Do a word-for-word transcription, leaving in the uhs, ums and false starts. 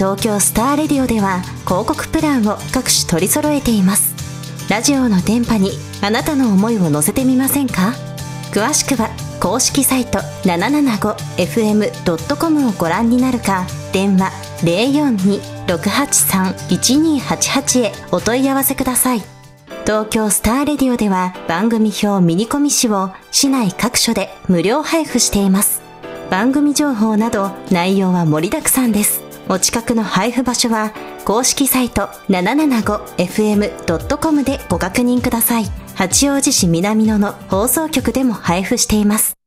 東京スターレディオでは広告プランを各種取り揃えています。ラジオの電波にあなたの思いを乗せてみませんか？詳しくは公式サイト ななななごエフエムドットコム をご覧になるか、電話 ゼロよんに ろくはちさん いちにはちはち へお問い合わせください。東京スターレディオでは番組表ミニコミ紙を市内各所で無料配布しています。番組情報など内容は盛りだくさんです。お近くの配布場所は公式サイト ななななごエフエムドットコム でご確認ください。八王子市南野の放送局でも配布しています。